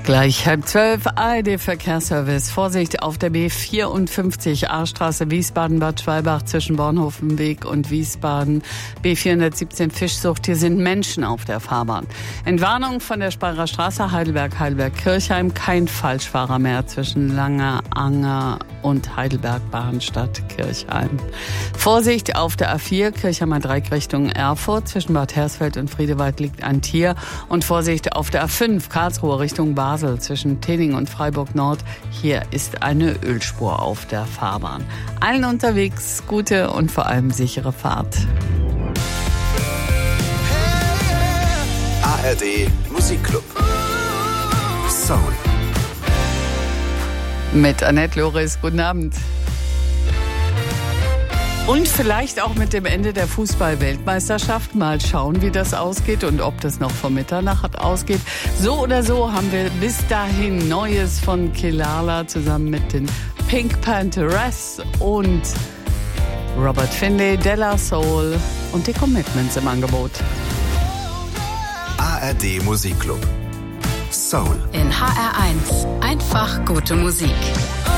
Gleich 11:30, ARD-Verkehrsservice. Vorsicht auf der B54 A-Straße Wiesbaden-Bad Schwalbach zwischen Bornhofenweg und Wiesbaden. B417 Fischsucht, hier sind Menschen auf der Fahrbahn. Entwarnung von der Speyerer Straße Heidelberg-Kirchheim. Kein Falschfahrer mehr zwischen Langer Anger und Heidelberg-Bahnstadt-Kirchheim. Vorsicht auf der A4 Kirchheimer Dreieck Richtung Erfurt. Zwischen Bad Hersfeld und Friedewald liegt ein Tier. Und Vorsicht auf der A5 Karlsruhe Richtung Basel. Zwischen Tening und Freiburg Nord. Hier ist eine Ölspur auf der Fahrbahn. Allen unterwegs gute und vor allem sichere Fahrt. ARD Musikclub. Soul. Mit Annette Loris, guten Abend. Und vielleicht auch mit dem Ende der Fußball-Weltmeisterschaft mal schauen, wie das ausgeht und ob das noch vor Mitternacht ausgeht. So oder so haben wir bis dahin Neues von Kilala zusammen mit den Pink Panthers und Robert Finlay, De La Soul und die Commitments im Angebot. ARD Musikclub. Soul. In HR1. Einfach gute Musik.